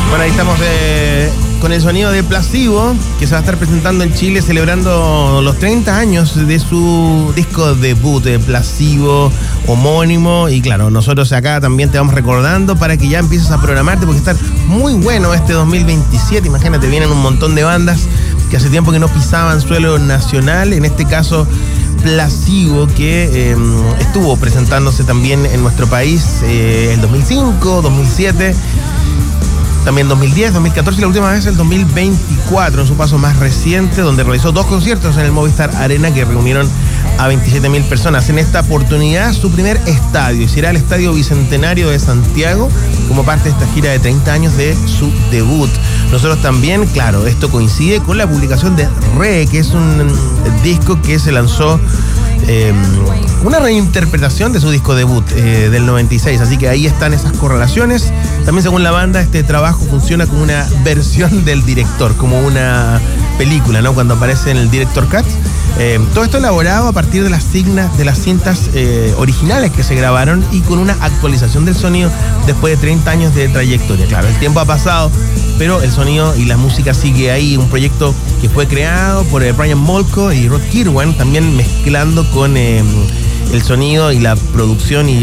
Bueno, ahí estamos con el sonido de Placebo, que se va a estar presentando en Chile celebrando los 30 años de su disco debut, Placebo, homónimo. Y claro, nosotros acá también te vamos recordando para que ya empieces a programarte, porque está muy bueno este 2027. Imagínate, vienen un montón de bandas que hace tiempo que no pisaban suelo nacional. En este caso, Placebo, que estuvo presentándose también en nuestro país el 2005, 2007, también 2010, 2014 y la última vez el 2024, en su paso más reciente, donde realizó 2 conciertos en el Movistar Arena que reunieron a 27.000 personas. En esta oportunidad, su primer estadio, y será el Estadio Bicentenario de Santiago, como parte de esta gira de 30 años de su debut. Nosotros también, claro, esto coincide con la publicación de Re, que es un disco que se lanzó, una reinterpretación de su disco debut del 96, así que ahí están esas correlaciones. También, según la banda, este trabajo funciona como una versión del director, como una película, ¿no? Cuando aparece en el Director Cut. Todo esto elaborado a partir de las cintas originales que se grabaron y con una actualización del sonido después de 30 años de trayectoria. Claro, el tiempo ha pasado, pero el sonido y la música sigue ahí. Un proyecto que fue creado por Brian Molko y Rod Kirwan, también mezclando con el sonido y la producción y